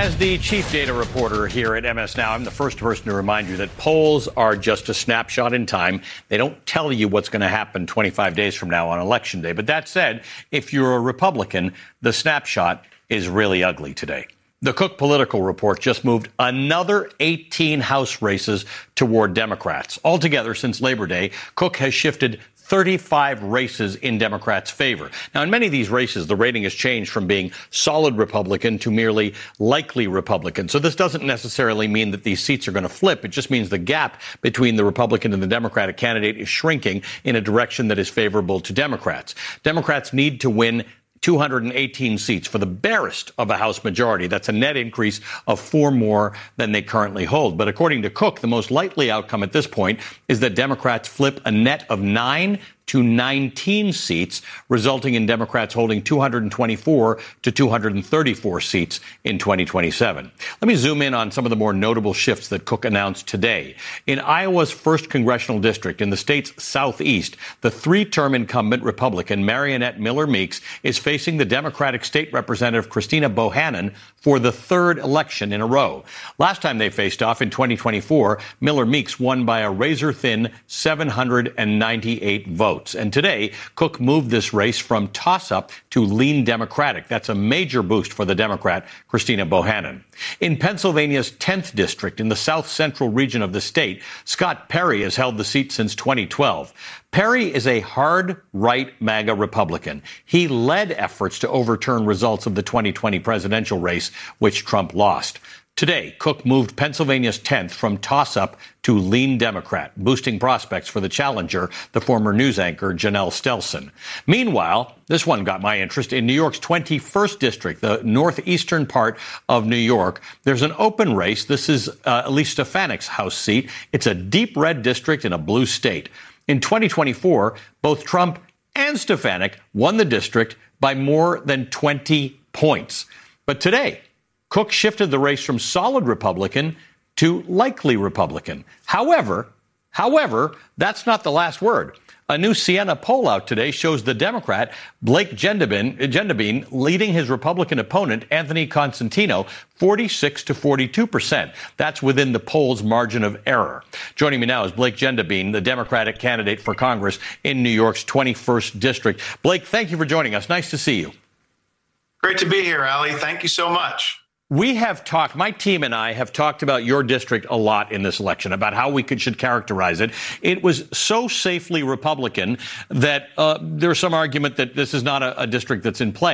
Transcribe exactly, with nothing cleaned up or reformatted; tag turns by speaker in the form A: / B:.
A: As the chief data reporter here at M S Now, I'm the first person to remind you that polls are just a snapshot in time. They don't tell you what's going to happen twenty-five days from now on Election Day. But that said, if you're a Republican, the snapshot is really ugly today. The Cook Political Report just moved another eighteen House races toward Democrats. Altogether, since Labor Day, Cook has shifted thirty-five races in Democrats' favor. Now, in many of these races, the rating has changed from being solid Republican to merely likely Republican. So this doesn't necessarily mean that these seats are going to flip. It just means the gap between the Republican and the Democratic candidate is shrinking in a direction that is favorable to Democrats. Democrats need to win two hundred eighteen seats for the barest of a House majority. That's a net increase of four more than they currently hold. But according to Cook, the most likely outcome at this point is that Democrats flip a net of nine to nineteen seats, resulting in Democrats holding two hundred twenty-four to two hundred thirty-four seats in twenty twenty-seven. Let me zoom in on some of the more notable shifts that Cook announced today. In Iowa's first congressional district in the state's southeast, the three-term incumbent Republican Mariannette Miller Meeks is facing the Democratic state representative Christina Bohannon for the third election in a row. Last time they faced off in twenty twenty-four, Miller Meeks won by a razor-thin seven hundred ninety-eight votes. And today, Cook moved this race from toss-up to lean Democratic. That's a major boost for the Democrat, Christina Bohannon. In Pennsylvania's tenth district, in the south-central region of the state, Scott Perry has held the seat since twenty twelve. Perry is a hard right MAGA Republican. He led efforts to overturn results of the twenty twenty presidential race, which Trump lost. Today, Cook moved Pennsylvania's tenth from toss-up to lean Democrat, boosting prospects for the challenger, the former news anchor Janelle Stelson. Meanwhile, this one got my interest. In New York's twenty-first district, the northeastern part of New York, there's an open race. This is uh, Elise Stefanik's House seat. It's a deep red district in a blue state. In twenty twenty-four, both Trump and Stefanik won the district by more than twenty points. But today, Cook shifted the race from solid Republican to likely Republican. However, however, that's not the last word. A new Siena poll out today shows the Democrat, Blake Gendabine, leading his Republican opponent, Anthony Constantino, forty-six to forty-two percent. That's within the poll's margin of error. Joining me now is Blake Gendabine, the Democratic candidate for Congress in New York's twenty-first district. Blake, thank you for joining us. Nice to see you.
B: Great to be here, Ali. Thank you so much.
A: We have talked, my team and I have talked about your district a lot in this election, about how we could, should characterize it. It was so safely Republican that uh, there's some argument that this is not a, a district that's in play.